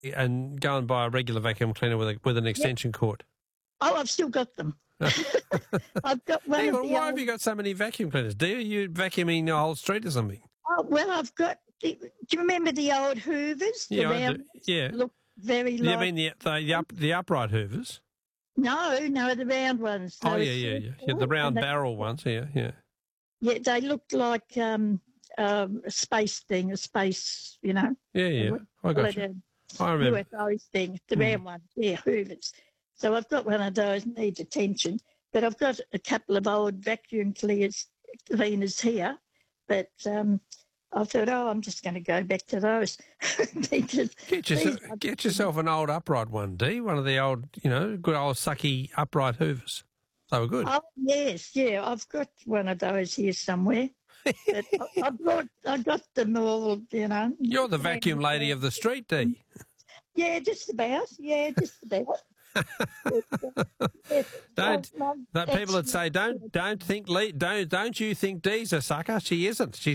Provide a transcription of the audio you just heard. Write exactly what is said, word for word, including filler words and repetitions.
and go and buy a regular vacuum cleaner with a, with an extension yep. cord? Oh, I've still got them. I've got one. Hang of on, the why old... have you got so many vacuum cleaners? Do you, you vacuuming the whole street or something? Oh, well, I've got... Do you remember the old Hoovers? Yeah, the I round, do. Yeah. Look very You like... mean the, the, the, up, the upright Hoovers? No, no, the round ones. Oh, yeah, yeah, yeah, yeah. The round they, barrel ones, yeah, yeah. Yeah, they looked like um, um, a space thing, a space, you know. Yeah, yeah, I got you. I remember. U F O thing, the mm. round ones, yeah, Hoovers. So I've got one of those, needs attention. But I've got a couple of old vacuum cleaners, cleaners here. But um, I thought, oh, I'm just going to go back to those. because get, yourself, get yourself an old upright one, Dee, one of the old, you know, good old sucky upright Hoovers. They were good. Oh, yes, yeah. I've got one of those here somewhere. But I, I've got, I got them all, you know. You're the vacuum lady of the street, Dee. Yeah, just about. Yeah, just about. but, uh, yes, don't that people would say don't don't think don't don't you think Dee's a sucker? She isn't. She's